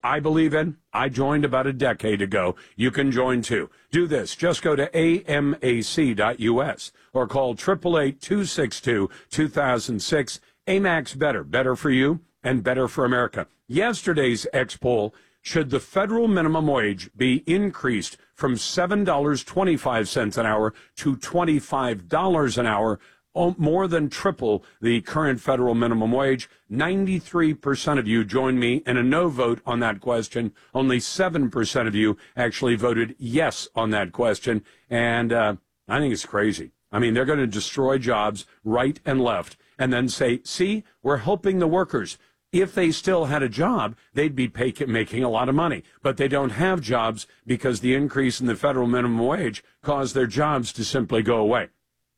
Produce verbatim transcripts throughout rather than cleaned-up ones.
I believe in. I joined about a decade ago. You can join too. Do this. Just go to A M A C dot U S or call eight eight eight, two six two, two thousand six. AMAC's better. Better for you and better for America. Yesterday's X poll, should the federal minimum wage be increased from seven dollars and twenty-five cents an hour to twenty-five dollars an hour, more than triple the current federal minimum wage? ninety-three percent of you joined me in a no vote on that question. Only seven percent of you actually voted yes on that question. And uh, I think it's crazy. I mean, they're going to destroy jobs right and left and then say, see, we're helping the workers. If they still had a job, they'd be pay- making a lot of money. But they don't have jobs because the increase in the federal minimum wage caused their jobs to simply go away.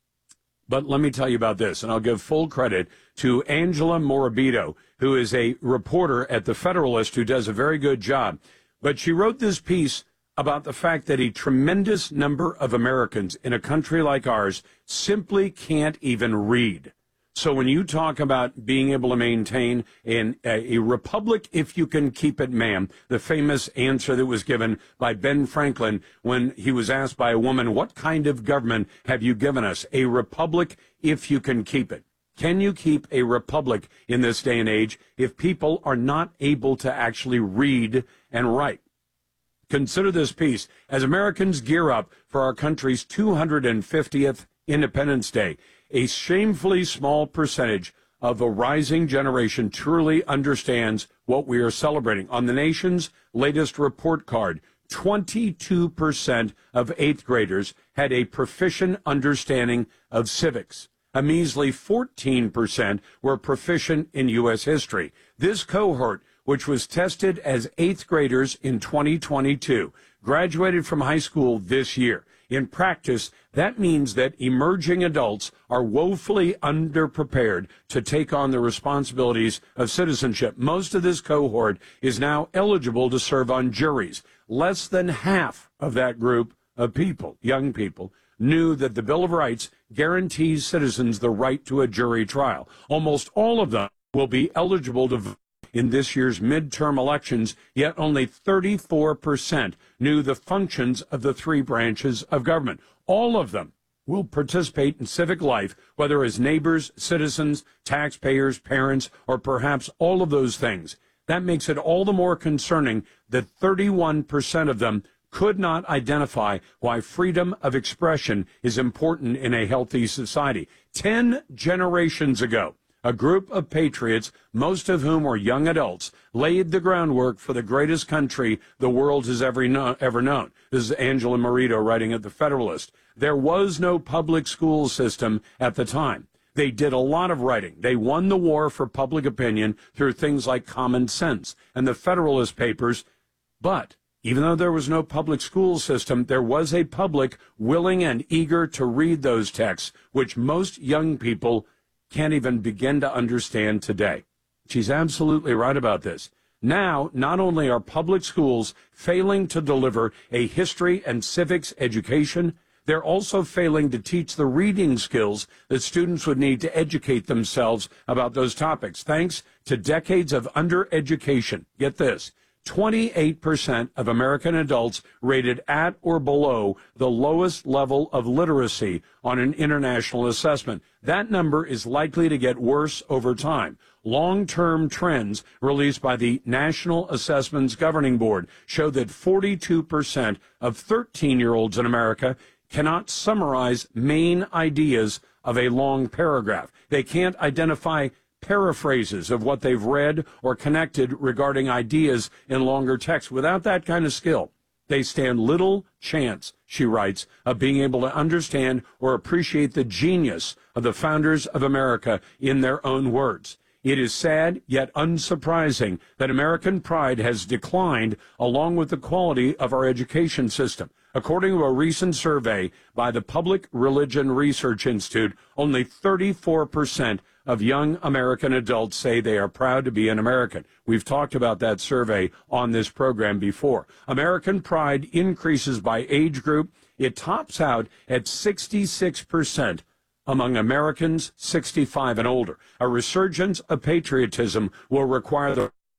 But let me tell you about this, and I'll give full credit to Angela Morabito, who is a reporter at The Federalist who does a very good job. But she wrote this piece about the fact that a tremendous number of Americans in a country like ours simply can't even read. So when you talk about being able to maintain an, a, a republic, if you can keep it, ma'am, the famous answer that was given by Ben Franklin when he was asked by a woman, what kind of government have you given us? A republic, if you can keep it. Can you keep a republic in this day and age if people are not able to actually read and write? Consider this piece. As Americans gear up for our country's two hundred fiftieth Independence Day, a shamefully small percentage of a rising generation truly understands what we are celebrating. On the nation's latest report card, twenty-two percent of eighth graders had a proficient understanding of civics. A measly fourteen percent were proficient in U S history. This cohort, which was tested as eighth graders in twenty twenty-two, graduated from high school this year. In practice, that means that emerging adults are woefully underprepared to take on the responsibilities of citizenship. Most of this cohort is now eligible to serve on juries. Less than half of that group of people, young people, knew that the Bill of Rights guarantees citizens the right to a jury trial. Almost all of them will be eligible to vote in this year's midterm elections, yet only thirty-four percent knew the functions of the three branches of government. All of them will participate in civic life, whether as neighbors, citizens, taxpayers, parents, or perhaps all of those things. That makes it all the more concerning that thirty-one percent of them could not identify why freedom of expression is important in a healthy society. Ten generations ago, a group of patriots, most of whom were young adults, laid the groundwork for the greatest country the world has ever, know, ever known. This is Angela Morito writing at The Federalist. There was no public school system at the time. They did a lot of writing. They won the war for public opinion through things like Common Sense and the Federalist Papers. But even though there was no public school system, there was a public willing and eager to read those texts, which most young people can't even begin to understand today. She's absolutely right about this. Now, not only are public schools failing to deliver a history and civics education, they're also failing to teach the reading skills that students would need to educate themselves about those topics. Thanks to decades of undereducation, get this, twenty-eight percent of American adults rated at or below the lowest level of literacy on an international assessment. That number is likely to get worse over time. Long-term trends released by the National Assessments Governing Board show that forty-two percent of thirteen-year-olds in America cannot summarize main ideas of a long paragraph. They can't identify paraphrases of what they've read or connected regarding ideas in longer text. Without that kind of skill, they stand little chance, she writes, of being able to understand or appreciate the genius of the founders of America in their own words. It is sad, yet unsurprising, that American pride has declined along with the quality of our education system. According to a recent survey by the Public Religion Research Institute, only thirty-four percent of young American adults say they are proud to be an American. We've talked about that survey on this program before. American pride increases by age group. It tops out at sixty-six percent among Americans sixty-five and older. A resurgence of patriotism will require the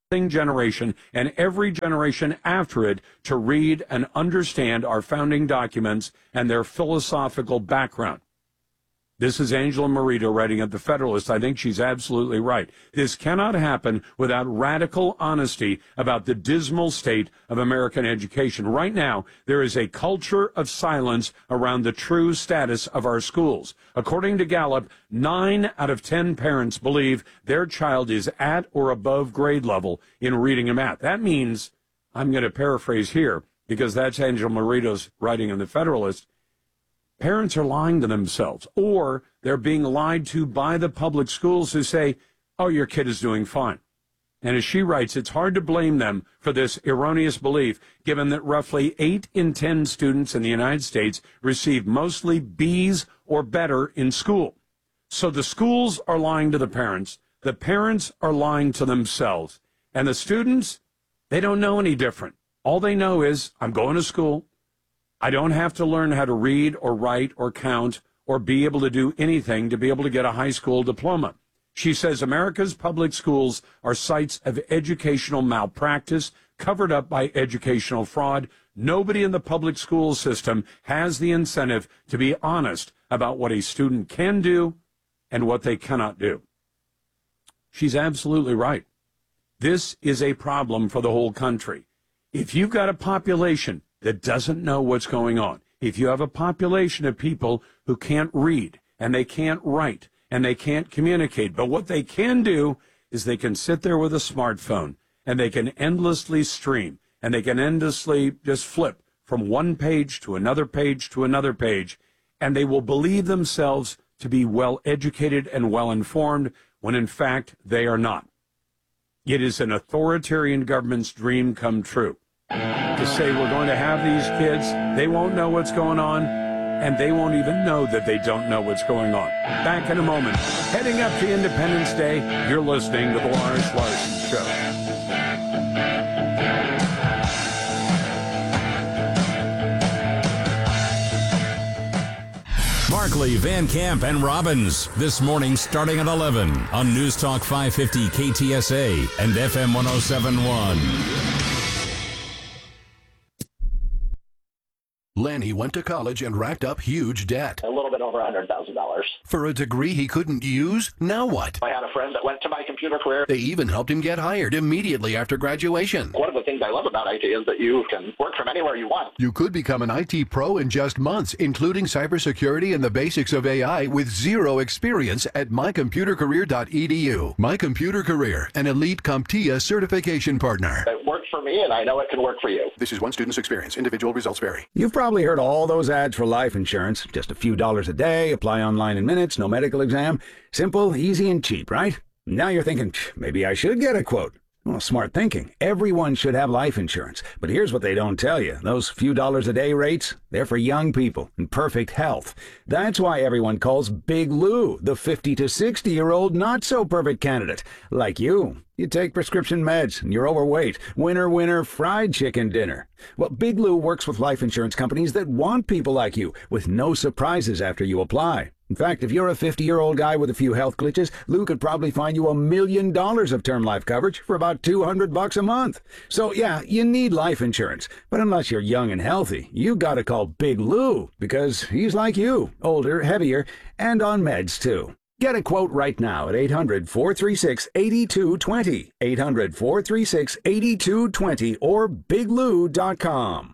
generation and every generation after it to read and understand our founding documents and their philosophical background. This is Angela Morito writing at The Federalist. I think she's absolutely right. This cannot happen without radical honesty about the dismal state of American education. Right now, there is a culture of silence around the true status of our schools. According to Gallup, nine out of ten parents believe their child is at or above grade level in reading and math. That means, I'm going to paraphrase here, because that's Angela Morito's writing in The Federalist, parents are lying to themselves, or they're being lied to by the public schools who say, oh, your kid is doing fine. And as she writes, it's hard to blame them for this erroneous belief, given that roughly eight in ten students in the United States receive mostly B's or better in school. So the schools are lying to the parents, the parents are lying to themselves, and the students, they don't know any different. All they know is, I'm going to school. I don't have to learn how to read or write or count or be able to do anything to be able to get a high school diploma. She says America's public schools are sites of educational malpractice covered up by educational fraud. Nobody in the public school system has the incentive to be honest about what a student can do and what they cannot do. She's absolutely right. This is a problem for the whole country. If you've got a population that doesn't know what's going on, if you have a population of people who can't read and they can't write and they can't communicate, but what they can do is they can sit there with a smartphone and they can endlessly stream and they can endlessly just flip from one page to another page to another page, and they will believe themselves to be well educated and well informed when in fact they are not. It is an authoritarian government's dream come true to say we're going to have these kids, they won't know what's going on, and they won't even know that they don't know what's going on. Back in a moment. Heading up to Independence Day, you're listening to The Lars Larson Show. Barkley, Van Camp, and Robbins. This morning starting at eleven on News Talk five fifty K T S A and F M one oh seven point one. Lenny went to college and racked up huge debt. A little bit over one hundred thousand dollars. For a degree he couldn't use? Now what? I had a friend that went to my computer career. They even helped him get hired immediately after graduation. One of the things I love about I T is that you can work from anywhere you want. You could become an I T pro in just months, including cybersecurity and the basics of A I with zero experience at my computer career dot e d u. My Computer Career, an elite CompTIA certification partner. It worked for me, and I know it can work for you. This is one student's experience. Individual results vary. You've probably heard all those ads for life insurance. Just a few dollars a day, apply online in minutes, no medical exam. Simple, easy, and cheap, right? Now you're thinking, maybe I should get a quote. Well, smart thinking. Everyone should have life insurance. But here's what they don't tell you. Those few dollars a day rates, they're for young people in perfect health. That's why everyone calls Big Lou the fifty to sixty-year-old not-so-perfect candidate. Like you. You take prescription meds and you're overweight. Winner, winner, fried chicken dinner. Well, Big Lou works with life insurance companies that want people like you with no surprises after you apply. In fact, if you're a fifty-year-old guy with a few health glitches, Lou could probably find you a million dollars of term life coverage for about two hundred bucks a month. So, yeah, you need life insurance. But unless you're young and healthy, you gotta call Big Lou because he's like you, older, heavier, and on meds, too. Get a quote right now at eight hundred, four three six, eight two two zero, eight hundred, four three six, eight two two zero, or big lou dot com.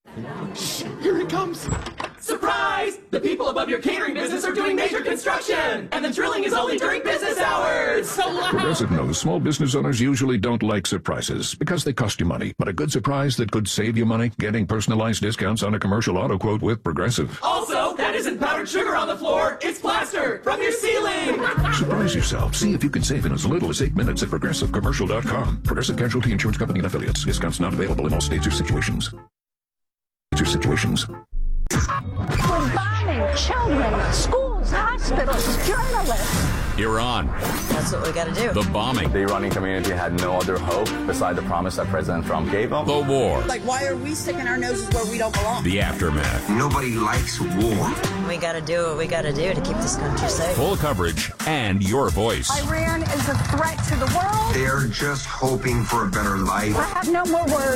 Shh, here it comes. Surprise! The people above your catering business are doing major construction, and the drilling is only during business hours. So loud. Progressive knows small business owners usually don't like surprises because they cost you money. But a good surprise that could save you money? Getting personalized discounts on a commercial auto quote with Progressive. Also, that isn't powdered sugar on the floor. It's plaster from your ceiling. Surprise yourself. See if you can save in as little as eight minutes at progressive commercial dot com. Progressive Casualty Insurance Company and Affiliates. Discounts not available in all states or situations. States or situations. We're bombing children, schools Schools, hospitals, journalists. Iran. That's what we got to do. The bombing. The Iranian community had no other hope beside the promise that President Trump gave them. The war. Like, why are we sticking our noses where we don't belong? The aftermath. Nobody likes war. We got to do what we got to do to keep this country safe. Full coverage and your voice. Iran is a threat to the world. They're just hoping for a better life. I have no more words.